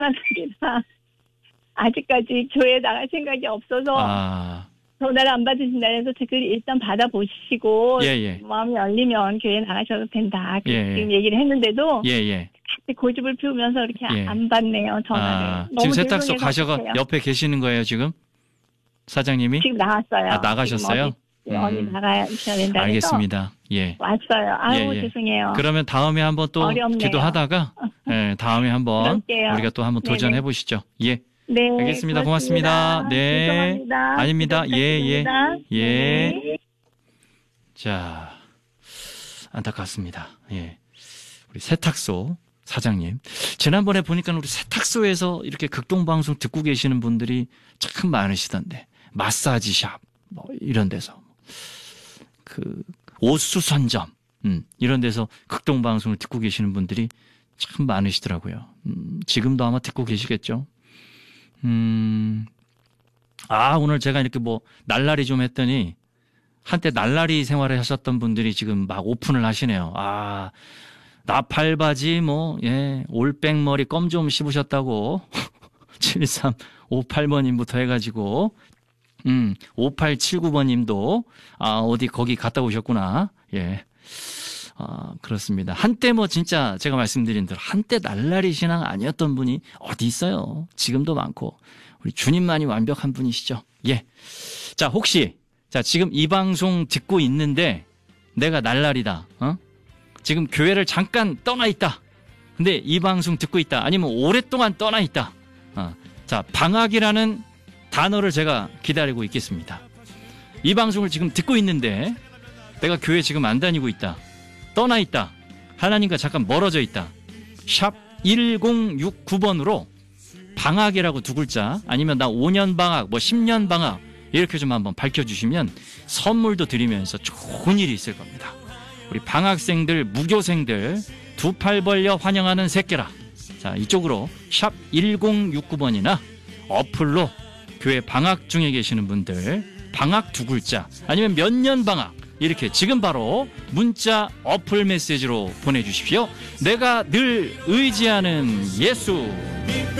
사람이라 아직까지 교회 나갈 생각이 없어서 전화를 안 받으신다 해서 댓글 일단 받아보시고 마음이 열리면 교회 나가셔도 된다. 지금 얘기를 했는데도 같이 고집을 피우면서 이렇게 안 받네요. 전화를. 지금 세탁소 가셔가 옆에 계시는 거예요 지금? 사장님이? 지금 나왔어요. 나가셨어요? 어디 나가셔야 된다 해서 알겠습니다. 왔어요. 아유 죄송해요. 그러면 다음에 한번 또 어렵네요. 기도하다가 다음에 한번 그럴게요. 우리가 또 한번 도전해 보시죠. 네, 알겠습니다. 고맙습니다. 네. 죄송합니다. 아닙니다. 예. 네. 자, 안타깝습니다. 우리 세탁소 사장님. 지난번에 보니까 우리 세탁소에서 이렇게 극동방송 듣고 계시는 분들이 참 많으시던데. 마사지샵, 뭐, 이런 데서. 옷수선점, 이런 데서 극동방송을 듣고 계시는 분들이 참 많으시더라고요. 지금도 아마 듣고 계시겠죠. 오늘 제가 이렇게 날라리 좀 했더니, 한때 날라리 생활을 하셨던 분들이 지금 막 오픈을 하시네요. 나팔바지, 올백머리 껌 좀 씹으셨다고. 7358번님부터 해가지고, 5879번님도, 어디 거기 갔다 오셨구나. 그렇습니다. 한때 진짜 제가 말씀드린 대로 한때 날라리 신앙 아니었던 분이 어디 있어요. 지금도 많고. 우리 주님만이 완벽한 분이시죠. 자, 혹시, 지금 이 방송 듣고 있는데 내가 날라리다. 지금 교회를 잠깐 떠나 있다. 근데 이 방송 듣고 있다. 아니면 오랫동안 떠나 있다. 자, 방학이라는 단어를 제가 기다리고 있겠습니다. 이 방송을 지금 듣고 있는데 내가 교회 지금 안 다니고 있다. 떠나 있다. 하나님과 잠깐 멀어져 있다. 샵 1069번으로 방학이라고 두 글자 아니면 나 5년 방학 10년 방학 이렇게 좀 한번 밝혀주시면 선물도 드리면서 좋은 일이 있을 겁니다. 우리 방학생들 무교생들 두 팔 벌려 환영하는 새끼라. 자, 이쪽으로 샵 1069번이나 어플로 교회 방학 중에 계시는 분들 방학 두 글자 아니면 몇 년 방학 이렇게 지금 바로 문자 어플 메시지로 보내주십시오. 내가 늘 의지하는 예수.